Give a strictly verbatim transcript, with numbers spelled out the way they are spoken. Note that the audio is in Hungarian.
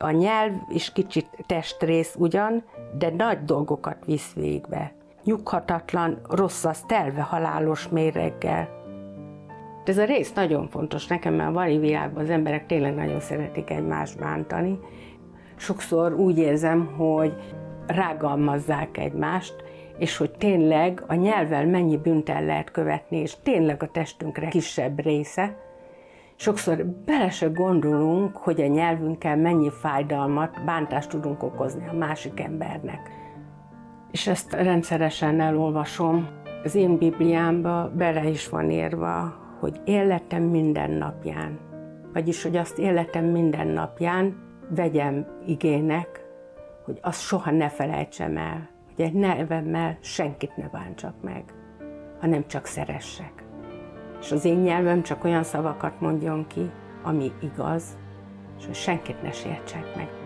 A nyelv is kicsit testrész ugyan, de nagy dolgokat visz végbe. Nyughatatlan, rossz az telve halálos méreggel. Ez a rész nagyon fontos nekem, mert a mai világban az emberek tényleg nagyon szeretik egymást bántani. Sokszor úgy érzem, hogy rágalmazzák egymást, és hogy tényleg a nyelvvel mennyi bűnt el lehet követni, és tényleg a testünkre kisebb része. Sokszor bele se gondolunk, hogy a nyelvünkkel mennyi fájdalmat, bántást tudunk okozni a másik embernek. És ezt rendszeresen elolvasom. Az én Bibliámba bele is van írva, hogy életem minden napján, vagyis, hogy azt életem minden napján vegyem igének, hogy azt soha ne felejtsem el, hogy egy nevemmel senkit ne bántsak meg, hanem csak szeressek. És az én nyelvem csak olyan szavakat mondjon ki, ami igaz, és hogy senkit ne sértsek meg.